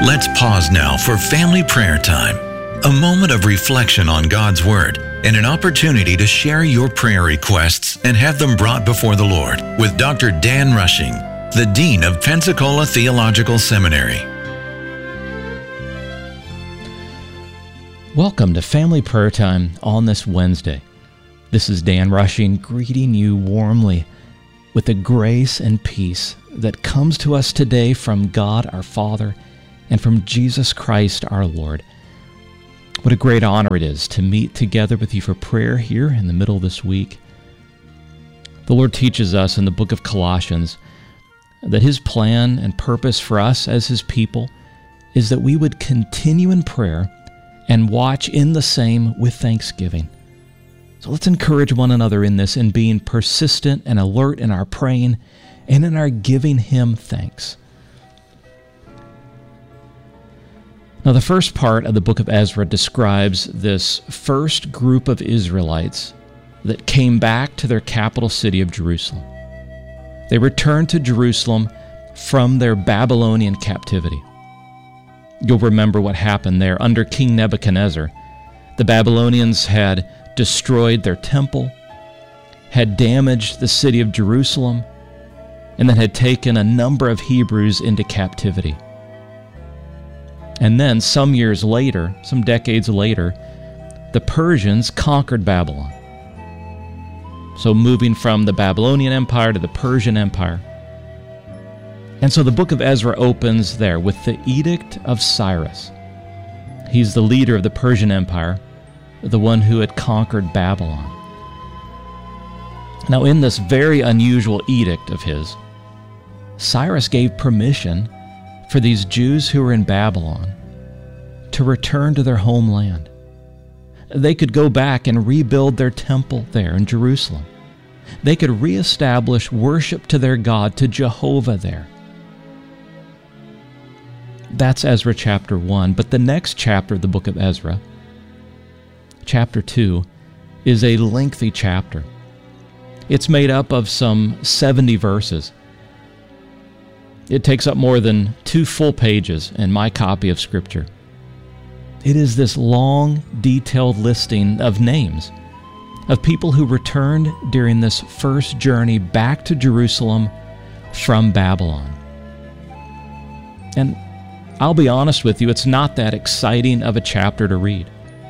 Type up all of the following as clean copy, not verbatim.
Let's pause now for family prayer time, a moment of reflection on God's Word and an opportunity to share your prayer requests and have them brought before the Lord with Dr. Dan Rushing, the Dean of Pensacola Theological Seminary. Welcome to Family Prayer Time on this Wednesday. This is Dan Rushing greeting you warmly with the grace and peace that comes to us today from God our Father and from Jesus Christ our Lord. What a great honor it is to meet together with you for prayer here in the middle of this week. The Lord teaches us in the book of Colossians that His plan and purpose for us as His people is that we would continue in prayer and watch in the same with thanksgiving. So let's encourage one another in this, in being persistent and alert in our praying and in our giving Him thanks. Now, the first part of the book of Ezra describes this first group of Israelites that came back to their capital city of Jerusalem. They returned to Jerusalem from their Babylonian captivity. You'll remember what happened there. Under King Nebuchadnezzar, the Babylonians had destroyed their temple, had damaged the city of Jerusalem, and then had taken a number of Hebrews into captivity. And then some years later, some decades later, the Persians conquered Babylon. So moving from the Babylonian Empire to the Persian Empire. And so the book of Ezra opens there with the Edict of Cyrus. He's the leader of the Persian Empire, the one who had conquered Babylon. Now, in this very unusual edict of his, Cyrus gave permission for these Jews who were in Babylon to return to their homeland. They could go back and rebuild their temple there in Jerusalem. They could reestablish worship to their God, to Jehovah there. That's Ezra chapter 1. But the next chapter of the book of Ezra, chapter 2, is a lengthy chapter. It's made up of some 70 verses. It takes up more than 2 full pages in my copy of Scripture. It is this long, detailed listing of names of people who returned during this first journey back to Jerusalem from Babylon. And I'll be honest with you, it's not that exciting of a chapter to read.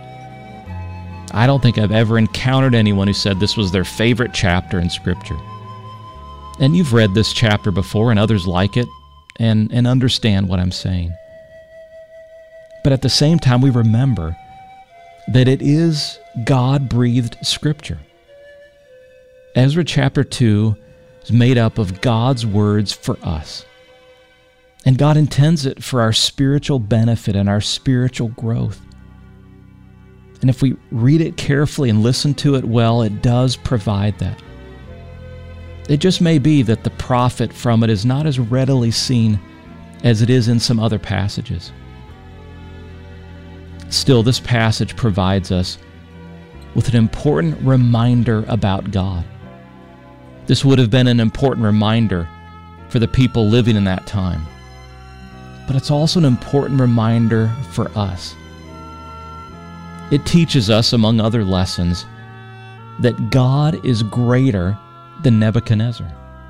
I don't think I've ever encountered anyone who said this was their favorite chapter in Scripture. And you've read this chapter before, and others like it, and understand what I'm saying. But at the same time, we remember that it is God-breathed Scripture. Ezra chapter 2 is made up of God's words for us. And God intends it for our spiritual benefit and our spiritual growth. And if we read it carefully and listen to it well, it does provide that. It just may be that the profit from it is not as readily seen as it is in some other passages. Still, this passage provides us with an important reminder about God. This would have been an important reminder for the people living in that time. But it's also an important reminder for us. It teaches us, among other lessons, that God is greater than Nebuchadnezzar.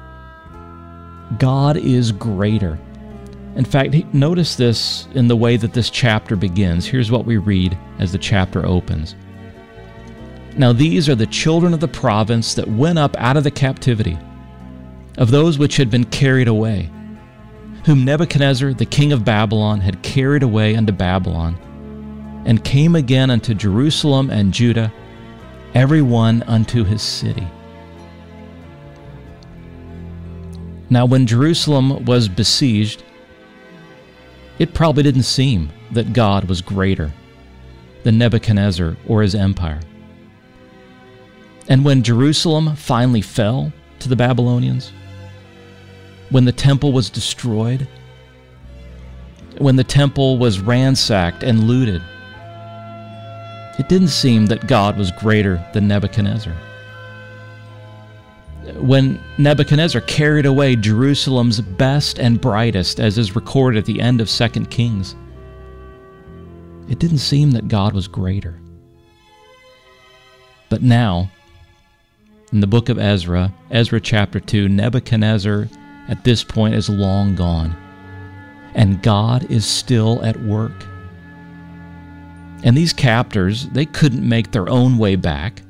God is greater. In fact, notice this in the way that this chapter begins. Here's what we read as the chapter opens. Now these are the children of the province that went up out of the captivity, of those which had been carried away, whom Nebuchadnezzar, the king of Babylon, had carried away unto Babylon, and came again unto Jerusalem and Judah, every one unto his city. Now when Jerusalem was besieged, it probably didn't seem that God was greater than Nebuchadnezzar or his empire. And when Jerusalem finally fell to the Babylonians, when the temple was destroyed, when the temple was ransacked and looted, it didn't seem that God was greater than Nebuchadnezzar. When Nebuchadnezzar carried away Jerusalem's best and brightest, as is recorded at the end of 2 Kings, it didn't seem that God was greater. But now, in the book of Ezra, Ezra chapter 2, Nebuchadnezzar at this point is long gone, and God is still at work. And these captors, they couldn't make their own way back,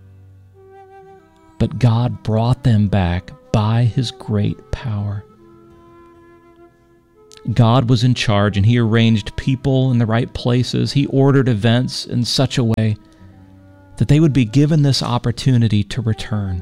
but God brought them back by His great power. God was in charge, and He arranged people in the right places. He ordered events in such a way that they would be given this opportunity to return.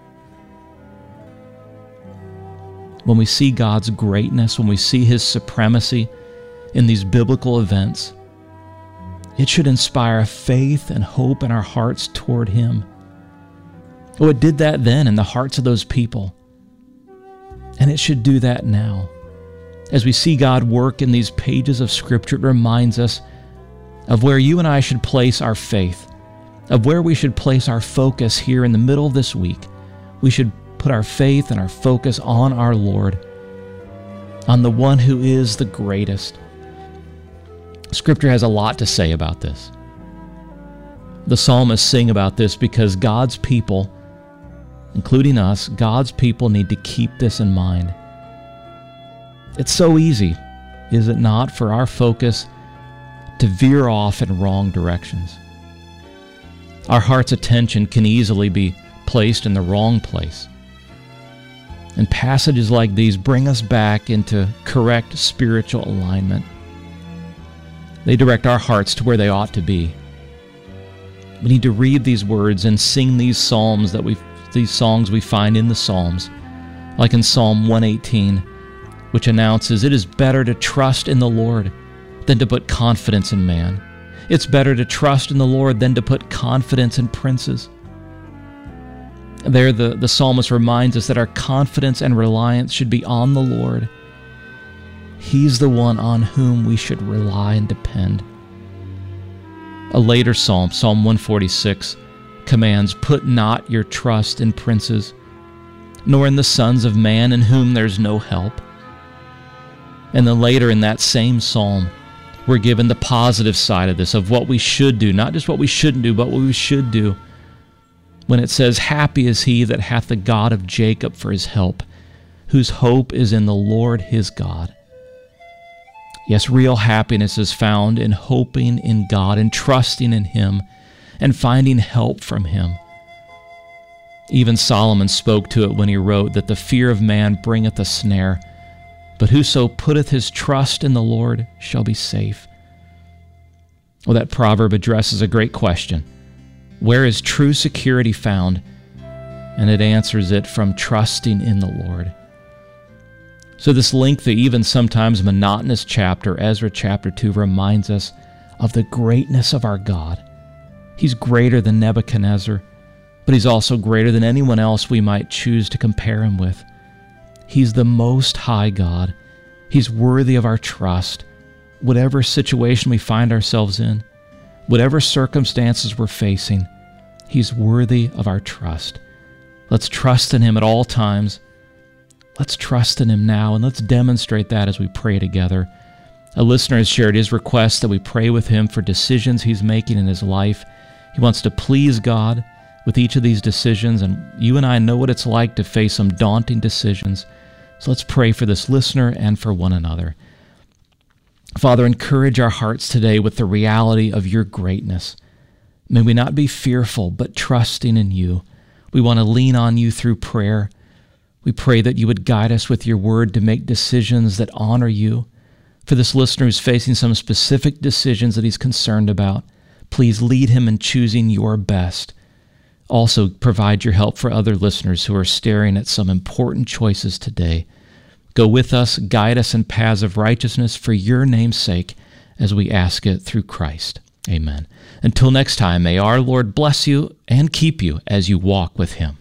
When we see God's greatness, when we see His supremacy in these biblical events, it should inspire faith and hope in our hearts toward Him. Oh, it did that then in the hearts of those people, and it should do that now. As we see God work in these pages of Scripture, it reminds us of where you and I should place our faith, of where we should place our focus here in the middle of this week. We should put our faith and our focus on our Lord, on the one who is the greatest. Scripture has a lot to say about this. The psalmists sing about this because God's people, including us, God's people need to keep this in mind. It's so easy, is it not, for our focus to veer off in wrong directions. Our heart's attention can easily be placed in the wrong place. And passages like these bring us back into correct spiritual alignment. They direct our hearts to where they ought to be. We need to read these words and sing these songs we find in the Psalms, like in Psalm 118, which announces, "It is better to trust in the Lord than to put confidence in man. It's better to trust in the Lord than to put confidence in princes." There, the psalmist reminds us that our confidence and reliance should be on the Lord. He's the one on whom we should rely and depend. A later psalm, Psalm 146, commands, "Put not your trust in princes, nor in the sons of man in whom there's no help." And then later in that same psalm, we're given the positive side of this, of what we should do, not just what we shouldn't do, but what we should do. When it says, "Happy is he that hath the God of Jacob for his help, whose hope is in the Lord his God." Yes, real happiness is found in hoping in God and trusting in Him and finding help from Him. Even Solomon spoke to it when he wrote that the fear of man bringeth a snare, but whoso putteth his trust in the Lord shall be safe. Well, that proverb addresses a great question. Where is true security found? And it answers it from trusting in the Lord. So this lengthy, even sometimes monotonous chapter, Ezra chapter 2, reminds us of the greatness of our God. He's greater than Nebuchadnezzar, but He's also greater than anyone else we might choose to compare Him with. He's the Most High God. He's worthy of our trust. Whatever situation we find ourselves in, whatever circumstances we're facing, He's worthy of our trust. Let's trust in Him at all times. Let's trust in Him now, and let's demonstrate that as we pray together. A listener has shared his request that we pray with him for decisions he's making in his life. He wants to please God with each of these decisions, and you and I know what it's like to face some daunting decisions. So let's pray for this listener and for one another. Father, encourage our hearts today with the reality of Your greatness. May we not be fearful, but trusting in You. We want to lean on You through prayer. We pray that You would guide us with Your word to make decisions that honor You. For this listener who's facing some specific decisions that he's concerned about, please lead him in choosing Your best. Also, provide Your help for other listeners who are staring at some important choices today. Go with us, guide us in paths of righteousness for Your name's sake, as we ask it through Christ. Amen. Until next time, may our Lord bless you and keep you as you walk with Him.